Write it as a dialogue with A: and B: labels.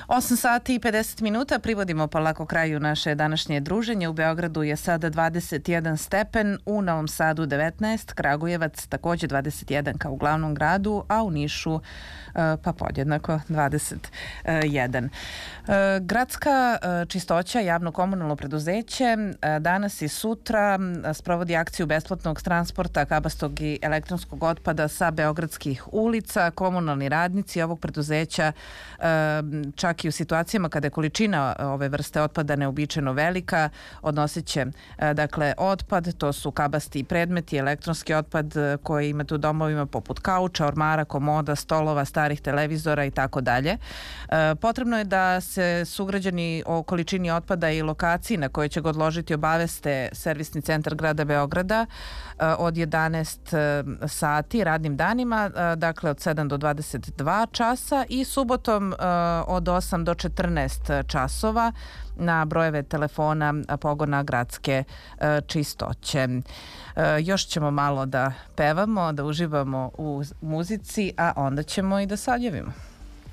A: 8 sati i 50 minuta, privodimo polako kraju naše današnje druženje. U Beogradu je sada 21 stepen, u Novom Sadu 19, Kragujevac takođe 21 kao u glavnom gradu, a u Nišu pa podjednako 21. Gradska čistoća, javno komunalno preduzeće, danas i sutra sprovodi akciju besplatnog transporta kabastog i elektronskog otpada sa beogradskih ulica. Komunalni radnici ovog preduzeća čak i u situacijama kada je količina ove vrste otpada neobičajno velika, odnosit će dakle otpad, to su kabasti predmeti, elektronski otpad koji imate u domovima poput kauča, ormara, komoda, stolova, starih televizora i tako dalje. Potrebno je da se sugrađani o količini otpada i lokaciji na koje će ga odložiti obaveste Servisni centar grada Beograda od 11 sati radnim danima, dakle od 7 do 22 časa i subotom od 8 do 14 časova na brojeve telefona pogona gradske čistoće. Još ćemo malo da pevamo, da uživamo u muzici, a onda ćemo i da sadjevimo.